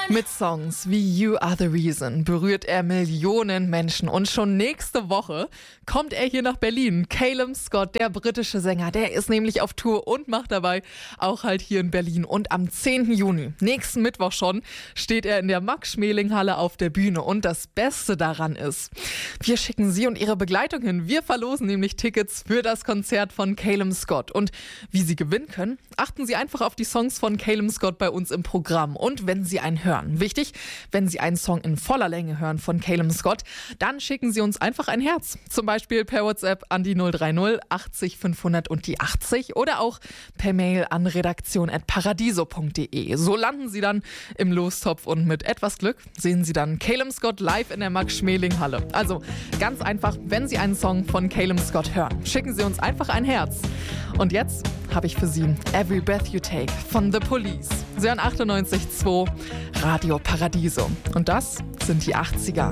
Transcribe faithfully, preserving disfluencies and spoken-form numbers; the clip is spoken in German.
Mit Songs wie You Are the Reason berührt er Millionen Menschen und schon nächste Woche kommt er hier nach Berlin. Calum Scott, der britische Sänger, der ist nämlich auf Tour und macht dabei auch halt hier in Berlin. Und am zehnten Juni, nächsten Mittwoch schon, steht er in der Max-Schmeling-Halle auf der Bühne. Und das Beste daran ist, wir schicken Sie und Ihre Begleitung hin. Wir verlosen nämlich Tickets für das Konzert von Calum Scott. Und wie Sie gewinnen können, achten Sie einfach auf die Songs von Calum Scott bei uns im Programm. Und wenn Sie einen hören, wichtig, wenn Sie einen Song in voller Länge hören von Calum Scott, dann schicken Sie uns einfach ein Herz. Zum Beispiel per WhatsApp an die null drei null achtzig fünfhundert und die achtzig oder auch per Mail an redaktion at paradiso punkt de. So landen Sie dann im Lostopf und mit etwas Glück sehen Sie dann Calum Scott live in der Max-Schmeling-Halle. Also ganz einfach, wenn Sie einen Song von Calum Scott hören, schicken Sie uns einfach ein Herz. Und jetzt habe ich für Sie Every Breath You Take von The Police. Sie hören achtundneunzig Komma zwei Radio Paradiso. Und das sind die achtziger.